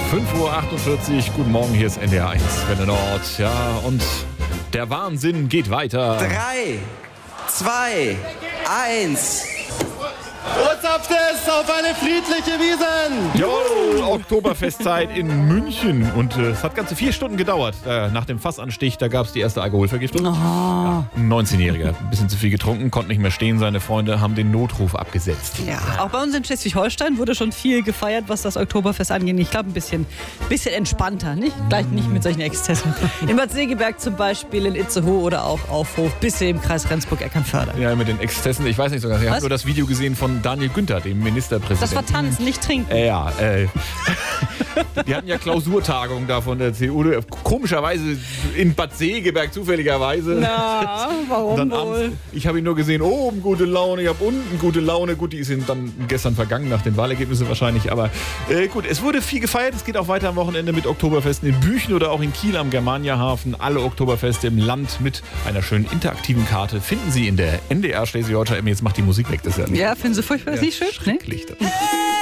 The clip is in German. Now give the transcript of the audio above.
5:48 Uhr, guten Morgen, hier ist NDR 1, Welle Nord. Ja, und der Wahnsinn geht weiter. 3, 2, 1. Urzapft es auf eine friedliche Wiesn! Jawohl, Oktoberfestzeit in München. Und es hat ganze 4 Stunden gedauert. Nach dem Fassanstich, da gab es die erste Alkoholvergiftung. Ja, ein 19-Jähriger, ein bisschen zu viel getrunken, konnte nicht mehr stehen. Seine Freunde haben den Notruf abgesetzt. Ja, auch bei uns in Schleswig-Holstein wurde schon viel gefeiert, was das Oktoberfest angeht. Ich glaube, ein bisschen entspannter, nicht? Gleich nicht mit solchen Exzessen. In Bad Segeberg zum Beispiel, in Itzehoe oder auch auf Hof, bis im Kreis Rendsburg-Eckernförde. Ja, mit den Exzessen, ich weiß nicht sogar. Ich habe nur das Video gesehen von Daniel Günther, dem Ministerpräsidenten. Das war Tanzen, nicht Trinken. Die hatten ja Klausurtagung da von der CDU. Komischerweise in Bad Segeberg, zufälligerweise. Na, warum dann wohl? Abends, ich habe ihn nur gesehen, oben gute Laune, ich habe unten gute Laune. Gut, die sind dann gestern vergangen, nach den Wahlergebnissen wahrscheinlich. Aber gut, es wurde viel gefeiert. Es geht auch weiter am Wochenende mit Oktoberfesten in Büchen oder auch in Kiel am Germaniahafen. Alle Oktoberfeste im Land mit einer schönen interaktiven Karte finden Sie in der NDR Schleswig-Holstein. Jetzt macht die Musik weg, das ist ja nicht. Ja, finden Sie furchtbar, ist nicht schön? Schrecklich. Ne?